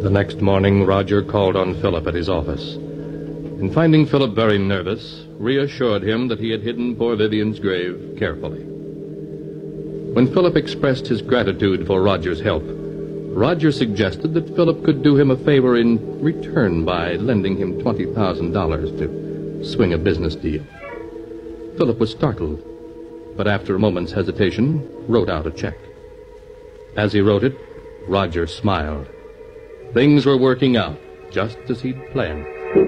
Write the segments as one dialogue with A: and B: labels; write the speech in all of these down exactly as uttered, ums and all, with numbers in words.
A: The next morning, Roger called on Philip at his office. And finding Philip very nervous, reassured him that he had hidden poor Vivian's grave carefully. When Philip expressed his gratitude for Roger's help, Roger suggested that Philip could do him a favor in return by lending him twenty thousand dollars to swing a business deal. Philip was startled, but after a moment's hesitation, wrote out a check. As he wrote it, Roger smiled. Things were working out just as he'd planned.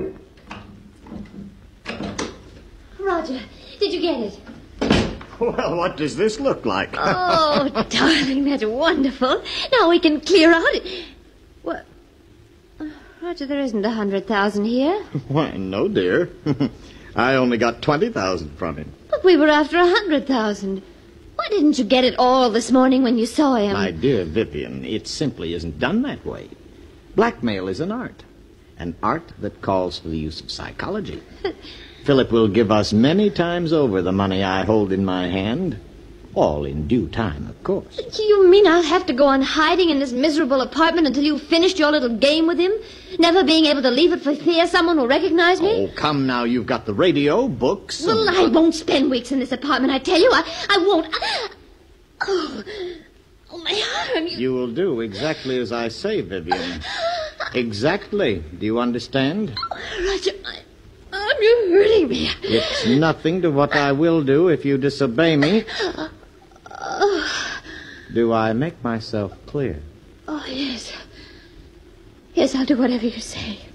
B: Roger, did you get it?
C: Well, what does this look like?
B: Oh, darling, that's wonderful. Now we can clear out. What? Uh, Roger, there isn't a hundred thousand here.
C: Why, no, dear. I only got twenty thousand from him.
B: But we were after a hundred thousand. Why didn't you get it all this morning when you saw him?
C: My dear Vivian, it simply isn't done that way. Blackmail is an art. An art that calls for the use of psychology. Philip will give us many times over the money I hold in my hand. All in due time, of course.
B: You mean I'll have to go on hiding in this miserable apartment until you've finished your little game with him? Never being able to leave it for fear someone will recognize me?
C: Oh, come now. You've got the radio, books...
B: Well,
C: and...
B: I won't spend weeks in this apartment, I tell you. I, I won't. Oh, oh, my arm. You...
C: you will do exactly as I say, Vivian. Exactly. Do you understand?
B: Oh, Roger, my arm, you're hurting me.
C: It's nothing to what I will do if you disobey me. Do I make myself clear?
B: Oh, yes. Yes, I'll do whatever you say.